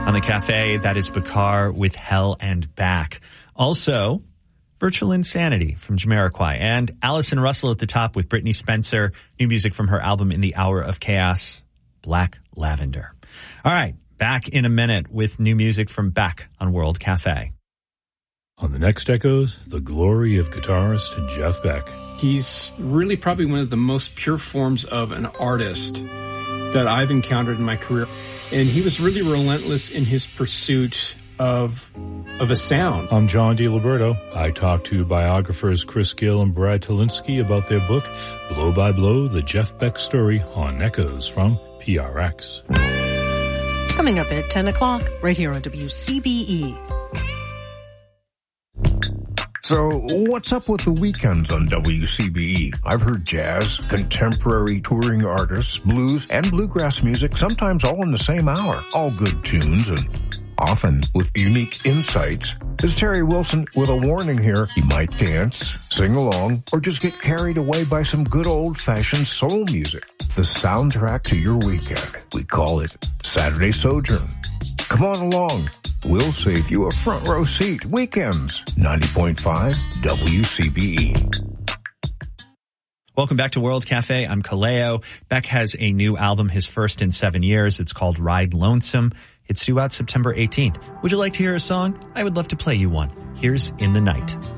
On the cafe, that is Bakar with Hell and Back. Also, Virtual Insanity from Jamiroquai. And Allison Russell at the top with Brittany Spencer. New music from her album In the Hour of Chaos, Black Lavender. All right, back in a minute with new music from Beck on World Cafe. On the next Echoes, the glory of guitarist Jeff Beck. He's really probably one of the most pure forms of an artist that I've encountered in my career. And he was really relentless in his pursuit of a sound. I'm John DiLiberto. I talked to biographers Chris Gill and Brad Tolinsky about their book, Blow by Blow, The Jeff Beck Story on Echoes from PRX. Coming up at 10 o'clock, right here on WCBE. So, what's up with the weekends on WCBE? I've heard jazz, contemporary touring artists, blues, and bluegrass music, sometimes all in the same hour. All good tunes and often with unique insights. This is Terry Wilson with a warning here. You might dance, sing along, or just get carried away by some good old-fashioned soul music. The soundtrack to your weekend. We call it Saturday Sojourn. Come on along. We'll save you a front row seat. Weekends, 90.5 WCBE. Welcome back to World Cafe. I'm Kaleo. Beck has a new album, his first in 7 years. It's called Ride Lonesome. It's due out September 18th. Would you like to hear a song? I would love to play you one. Here's In the Night.